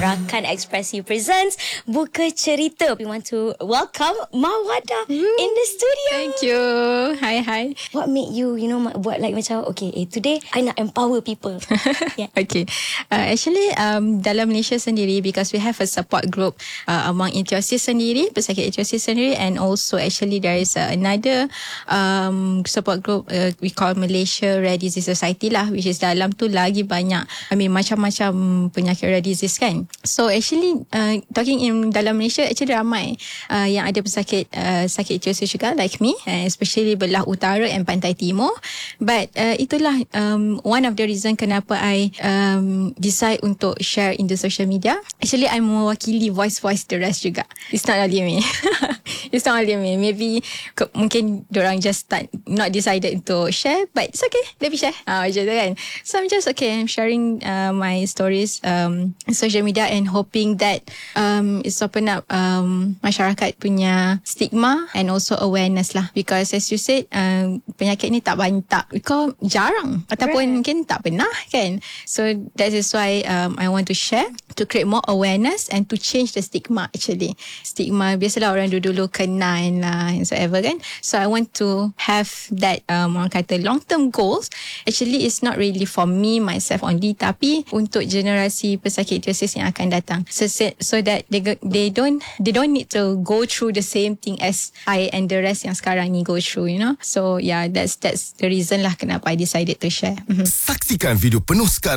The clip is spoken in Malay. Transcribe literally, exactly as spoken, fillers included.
Rakan Ekspresi presents Buka Cerita. We want to welcome Mawada in the studio. Thank you. Hi, hi. What made you, you know, buat like macam, okay, eh, today I nak empower people. Yeah. Okay. Uh, actually, um, dalam Malaysia sendiri, because we have a support group uh, among ichthyosis sendiri, pesakit ichthyosis sendiri, and also actually there is uh, another um, support group uh, we call Malaysia Rare Disease Society lah, which is dalam tu lagi banyak, I mean macam-macam penyakit rare disease kan. So actually, uh, talking in dalam Malaysia, actually ramai uh, yang ada pesakit uh, sakit ichthyosis juga, like me, uh, especially belah utara and pantai timur. But uh, itulah um, one of the reason kenapa I um, decide untuk share in the social media. Actually, I mewakili voice-voice the rest juga. It's not only me. It's not only me. Maybe ke, mungkin diorang just start not decided to share, but it's okay. Let me share. Ah, macam tu kan. So I'm just okay. I'm sharing uh, my stories um, in social media and hoping that um, it's open up um, masyarakat punya stigma and also awareness lah. Because as you said, um, penyakit ni tak banyak, kau jarang ataupun right. mungkin tak pernah kan. So that is why um, I want to share to create more awareness and to change the stigma actually. Stigma biasalah orang dulu-dulu kenal lah and so ever kan. So I want to have that um, orang kata long term goals. Actually it's not really for me myself only, tapi untuk generasi pesakit ichthyosis yang akan datang. So, so that they they don't they don't need to go through the same thing as I and the rest yang sekarang ni go through, you know. So yeah, that's that's the reason lah kenapa I decided to share. Mm-hmm. Saksikan video penuh sekarang